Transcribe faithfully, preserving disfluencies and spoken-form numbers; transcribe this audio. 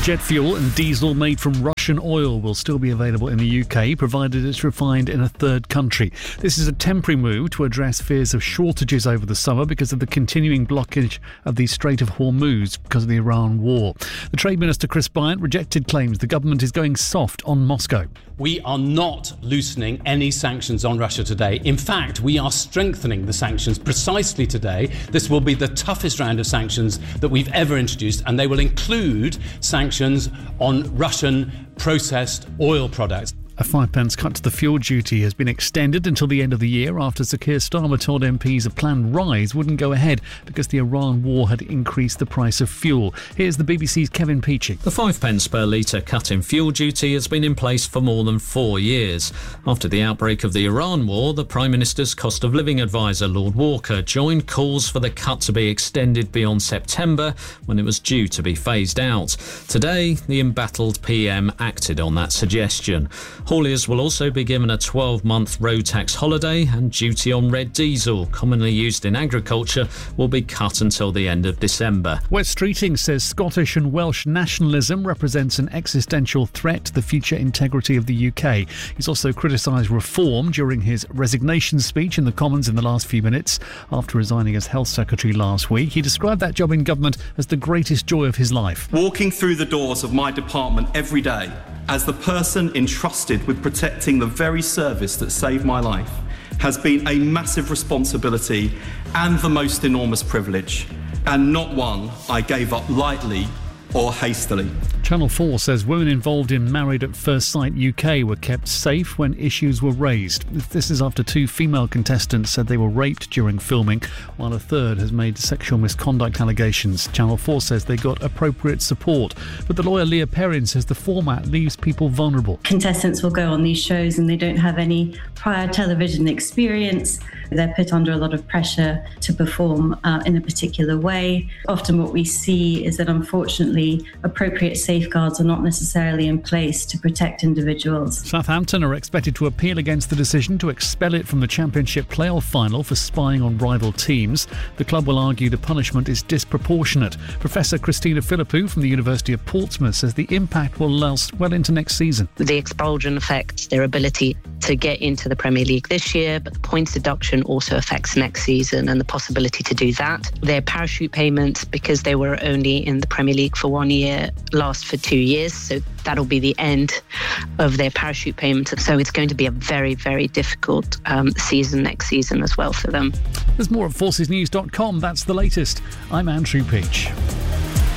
Jet fuel and diesel made from Russian oil will still be available in the U K, provided it's refined in a third country. This is a temporary move to address fears of shortages over the summer because of the continuing blockage of the Strait of Hormuz because of the Iran war. The Trade Minister, Chris Bryant, rejected claims the government is going soft on Moscow. We are not loosening any sanctions on Russia today. In fact, we are strengthening the sanctions precisely today. This will be the toughest round of sanctions that we've ever introduced, and they will include sanctions on Russian processed oil products. A five pence cut to the fuel duty has been extended until the end of the year after Sir Keir Starmer told M Ps a planned rise wouldn't go ahead because the Iran war had increased the price of fuel. Here's the B B C's Kevin Peachey. The five pence per litre cut in fuel duty has been in place for more than four years. After the outbreak of the Iran war, the Prime Minister's cost of living advisor, Lord Walker, joined calls for the cut to be extended beyond September when it was due to be phased out. Today, the embattled P M acted on that suggestion. Hauliers will also be given a twelve-month road tax holiday, and duty on red diesel, commonly used in agriculture, will be cut until the end of December. Wes Streeting says Scottish and Welsh nationalism represents an existential threat to the future integrity of the U K. He's also criticised reform during his resignation speech in the Commons in the last few minutes after resigning as Health Secretary last week. He described that job in government as the greatest joy of his life. Walking through the doors of my department every day as the person entrusted with protecting the very service that saved my life has been a massive responsibility and the most enormous privilege, and not one I gave up lightly or hastily. Channel four says women involved in Married at First Sight U K were kept safe when issues were raised. This is after two female contestants said they were raped during filming, while a third has made sexual misconduct allegations. Channel four says they got appropriate support, but the lawyer Leah Perrin says the format leaves people vulnerable. Contestants will go on these shows and they don't have any prior television experience. They're put under a lot of pressure to perform uh, in a particular way. Often what we see is that unfortunately appropriate safeguards are not necessarily in place to protect individuals. Southampton are expected to appeal against the decision to expel it from the Championship playoff final for spying on rival teams. The club will argue the punishment is disproportionate. Professor Christina Philippou from the University of Portsmouth says the impact will last well into next season. The expulsion affects their ability to get into the Premier League this year, but the points deduction also affects next season and the possibility to do that. Their parachute payments, because they were only in the Premier League for one year, last for two years, so that'll be the end of their parachute payments. So it's going to be a very, very difficult um, season next season as well for them. There's more at forces news dot com. That's the latest. I'm Andrew Peach.